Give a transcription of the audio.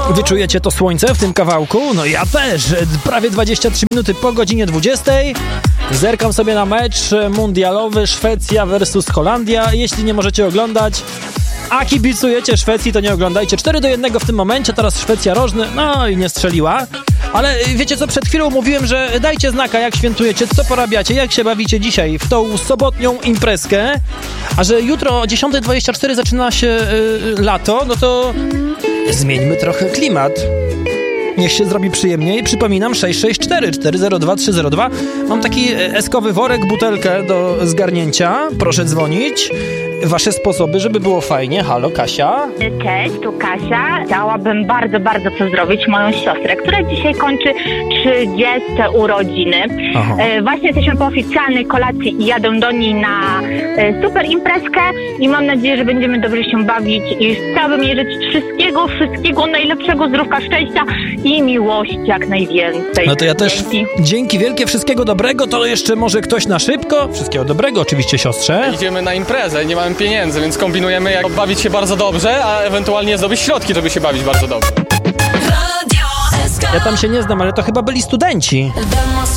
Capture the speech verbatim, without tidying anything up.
Wy czujecie to słońce w tym kawałku? No ja też. Prawie dwadzieścia trzy minuty po godzinie dwudziestej. Zerkam sobie na mecz mundialowy Szwecja versus Holandia. Jeśli nie możecie oglądać, a kibicujecie Szwecji, to nie oglądajcie. cztery do jednego w tym momencie, teraz Szwecja rożny, no i nie strzeliła. Ale wiecie co, przed chwilą mówiłem, że dajcie znaka, jak świętujecie, co porabiacie, jak się bawicie dzisiaj w tą sobotnią imprezkę. A że jutro o dziesiąta dwadzieścia cztery zaczyna się yy, lato, no to zmieńmy trochę klimat. Niech się zrobi przyjemniej. Przypominam, sześć sześć cztery cztery zero dwa trzy zero dwa. Mam taki eskowy worek, butelkę do zgarnięcia. Proszę dzwonić. Wasze sposoby, żeby było fajnie. Halo, Kasia. Cześć, tu Kasia. Chciałabym bardzo, bardzo pozdrowić moją siostrę, która dzisiaj kończy trzydzieste urodziny. E, właśnie jesteśmy po oficjalnej kolacji i jadę do niej na e, super imprezkę i mam nadzieję, że będziemy dobrze się bawić i chciałabym jej życzyć wszystkiego, wszystkiego najlepszego, zdrówka, szczęścia i miłości jak najwięcej. No to ja też dzięki, dzięki wielkie, wszystkiego dobrego. To jeszcze może ktoś na szybko? Wszystkiego dobrego oczywiście, siostrze. Idziemy na imprezę, nie mamy pieniędzy, więc kombinujemy, jak bawić się bardzo dobrze, a ewentualnie zdobyć środki, żeby się bawić bardzo dobrze. Ja tam się nie znam, ale to chyba byli studenci.